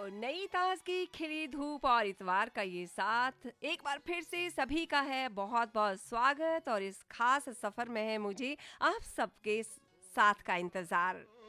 नई ताजगी खिली धूप और इतवार का ये साथ एक बार फिर से सभी का है बहुत बहुत स्वागत और इस खास सफर में है मुझे आप सबके साथ का इंतजार।